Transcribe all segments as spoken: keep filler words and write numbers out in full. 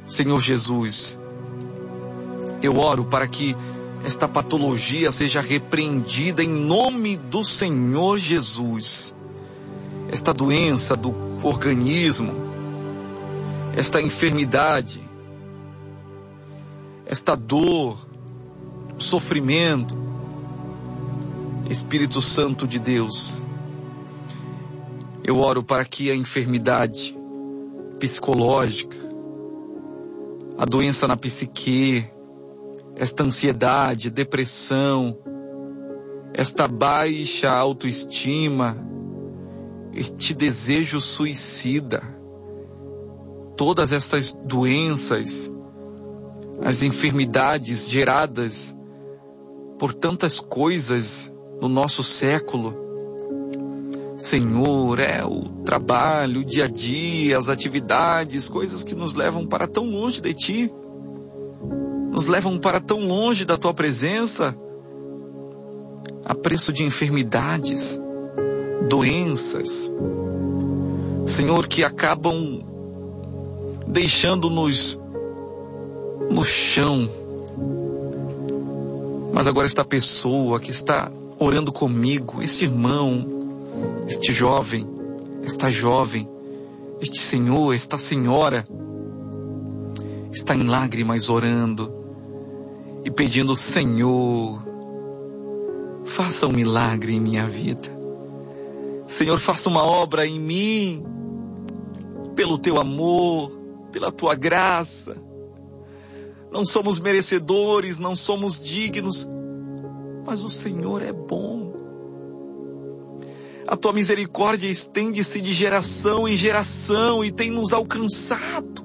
Senhor Jesus, eu oro para que esta patologia seja repreendida em nome do Senhor Jesus. Esta doença do organismo, esta enfermidade, esta dor, sofrimento, Espírito Santo de Deus, eu oro para que a enfermidade psicológica, a doença na psique, esta ansiedade, depressão, esta baixa autoestima, este desejo suicida, todas essas doenças, as enfermidades geradas por tantas coisas no nosso século, Senhor, é o trabalho, o dia a dia, as atividades, coisas que nos levam para tão longe de Ti, nos levam para tão longe da Tua presença, a preço de enfermidades, doenças, Senhor, que acabam deixando-nos no chão. Mas agora esta pessoa que está orando comigo, esse irmão, este jovem, esta jovem, este senhor, esta senhora, está em lágrimas orando e pedindo: Senhor, faça um milagre em minha vida. Senhor, faça uma obra em mim, pelo Teu amor, pela Tua graça. Não somos merecedores, não somos dignos, mas o Senhor é bom. A Tua misericórdia estende-se de geração em geração e tem nos alcançado.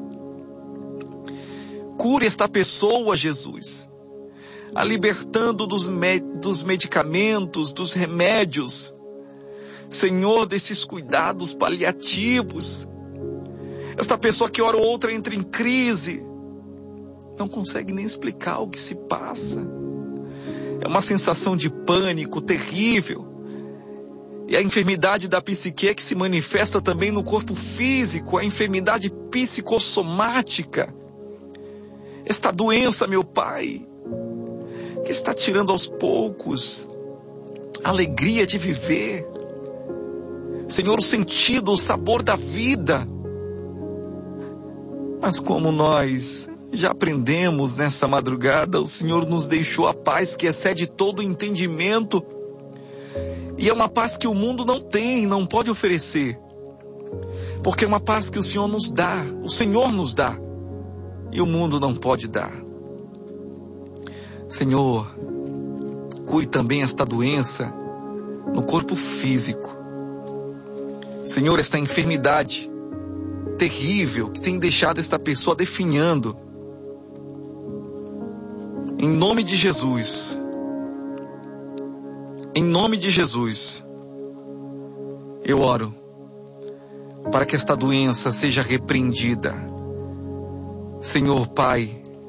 Cure esta pessoa, Jesus, a libertando dos, me- dos medicamentos, dos remédios, Senhor, desses cuidados paliativos. Esta pessoa que hora ou outra entra em crise, não consegue nem explicar o que se passa. É uma sensação de pânico terrível. E a enfermidade da psique é que se manifesta também no corpo físico, a enfermidade psicossomática. Esta doença, meu Pai, que está tirando aos poucos a alegria de viver. Senhor, o sentido, o sabor da vida. Mas como nós já aprendemos nessa madrugada, o Senhor nos deixou a paz que excede todo o entendimento. E é uma paz que o mundo não tem, não pode oferecer. Porque é uma paz que o Senhor nos dá, o Senhor nos dá. E o mundo não pode dar. Senhor, cure também esta doença no corpo físico. Senhor, esta enfermidade terrível que tem deixado esta pessoa definhando. Em nome de Jesus, em nome de Jesus, eu oro para que esta doença seja repreendida. Senhor Pai,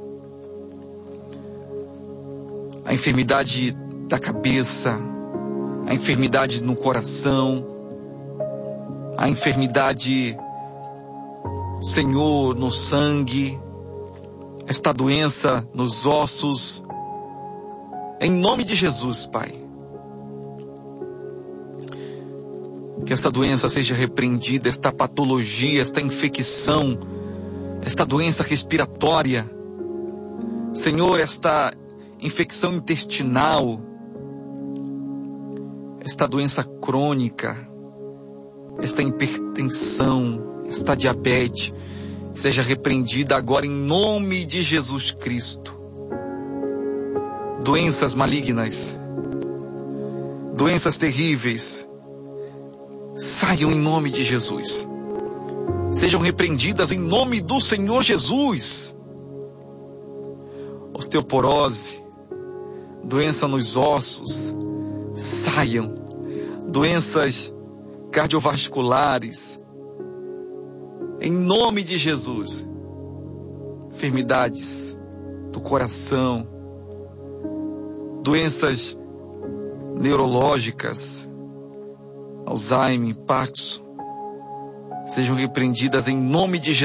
a enfermidade da cabeça, a enfermidade no coração, a enfermidade, Senhor, no sangue, esta doença nos ossos, em nome de Jesus, Pai. Que esta doença seja repreendida, esta patologia, esta infecção, esta doença respiratória, Senhor, esta infecção intestinal, esta doença crônica, esta hipertensão, esta diabetes, seja repreendida agora em nome de Jesus Cristo. Doenças malignas, doenças terríveis, saiam em nome de Jesus. Sejam repreendidas em nome do Senhor Jesus. Osteoporose, doença nos ossos, saiam. Doenças cardiovasculares, em nome de Jesus. Enfermidades do coração, doenças neurológicas, Alzheimer, Parkinson, sejam repreendidas em nome de Jesus.